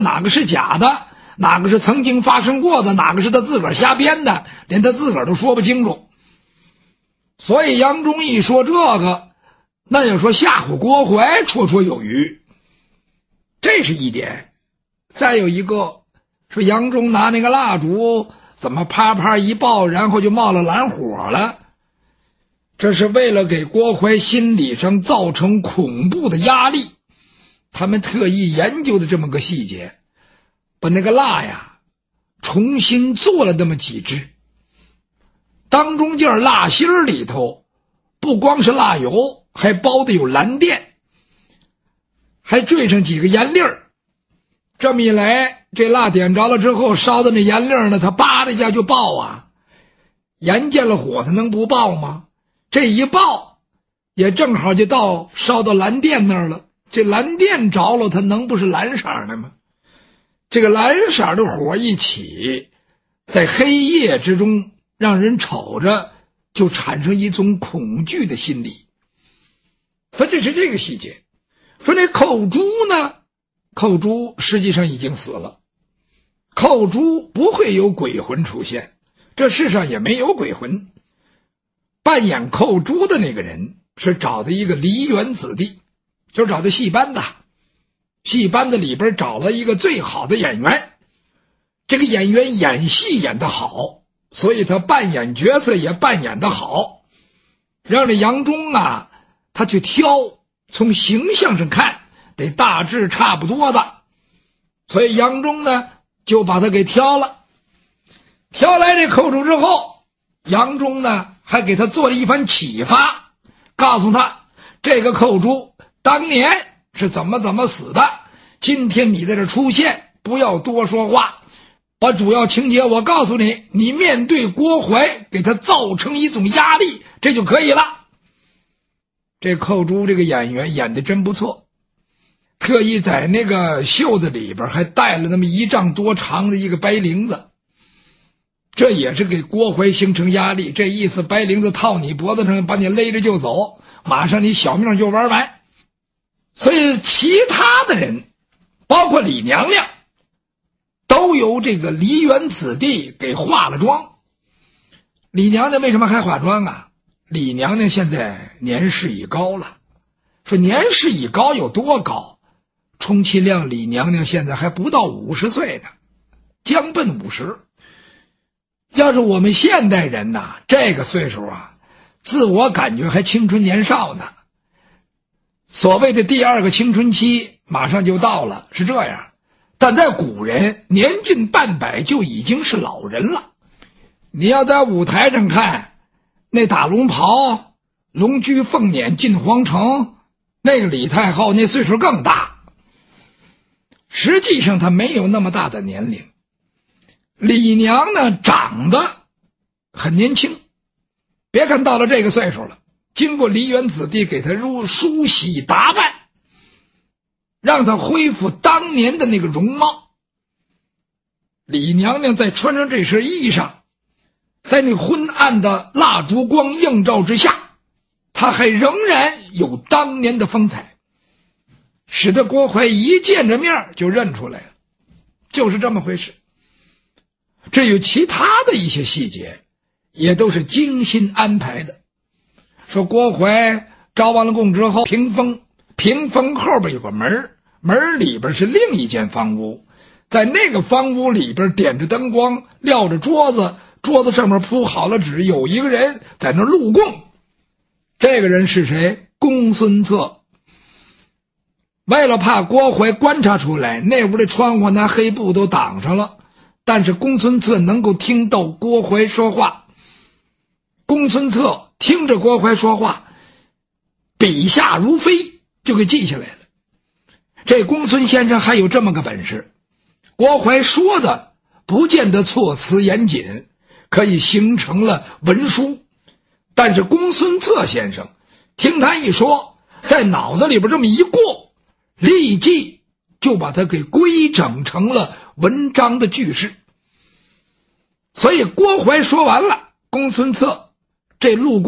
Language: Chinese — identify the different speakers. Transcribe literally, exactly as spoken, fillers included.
Speaker 1: 哪个是假的，哪个是曾经发生过的，哪个是他自个儿瞎编的，连他自个儿都说不清楚。所以杨忠一说这个，那就说吓唬郭槐绰绰有余，这是一点。再有一个说杨忠拿那个蜡烛怎么啪啪一爆，然后就冒了蓝火了，这是为了给郭槐心理上造成恐怖的压力，他们特意研究的这么个细节，把那个蜡呀重新做了那么几支，当中件蜡芯里头不光是蜡油，还包的有蓝靛，还缀上几个盐粒儿。这么一来，这蜡点着了之后，烧的那盐粒儿呢，它叭的一下就爆啊！盐见了火，它能不爆吗？这一爆，也正好就到烧到蓝靛那儿了。这蓝靛着了，它能不是蓝色的吗？这个蓝色的火一起，在黑夜之中让人瞅着就产生一种恐惧的心理。说这是这个细节。说那寇珠呢，寇珠实际上已经死了，寇珠不会有鬼魂出现，这世上也没有鬼魂。扮演寇珠的那个人是找的一个梨园子弟，就找的戏班子，戏班子里边找了一个最好的演员，这个演员演戏演得好，所以他扮演角色也扮演得好，让这杨忠啊他去挑，从形象上看得大致差不多的，所以杨忠呢就把他给挑了。挑来这寇珠之后，杨忠呢还给他做了一番启发，告诉他这个寇珠当年是怎么怎么死的，今天你在这出现不要多说话，把主要情节我告诉你，你面对郭槐给他造成一种压力，这就可以了。这寇珠这个演员演得真不错，特意在那个袖子里边还带了那么一丈多长的一个白绫子，这也是给郭槐形成压力，这意思白绫子套你脖子上把你勒着就走，马上你小命就玩完。所以其他的人包括李娘娘都由这个梨园子弟给化了妆。李娘娘为什么还化妆啊？李娘娘现在年事已高了，说年事已高有多高？充其量李娘娘现在还不到五十岁呢，将奔五十。要是我们现代人呐，这个岁数啊，自我感觉还青春年少呢。所谓的第二个青春期马上就到了，是这样。但在古人，年近半百就已经是老人了。你要在舞台上看，那打龙袍、龙驹凤辇进皇城，那个李太后那岁数更大。实际上她没有那么大的年龄。李娘呢长得很年轻，别看到了这个岁数了，经过梨园子弟给她入梳洗打扮，让她恢复当年的那个容貌。李娘娘再穿上这身衣裳，在那昏暗的蜡烛光映照之下，她还仍然有当年的风采，使得郭槐一见着面就认出来了，就是这么回事。至于其他的一些细节，也都是精心安排的。说郭槐招完了供之后，屏风，屏风后边有个门，门里边是另一间房屋，在那个房屋里边点着灯光，撂着桌子，桌子上面铺好了纸，有一个人在那录供。这个人是谁？公孙策。为了怕郭槐观察出来，那屋的窗户拿黑布都挡上了，但是公孙策能够听到郭槐说话。公孙策听着郭槐说话，笔下如飞，就给记下来了。这公孙先生还有这么个本事，郭槐说的不见得措辞严谨，可以形成了文书，但是公孙策先生听他一说，在脑子里边这么一过，立即就把它给规整成了文章的句式。所以郭槐说完了，公孙策这路过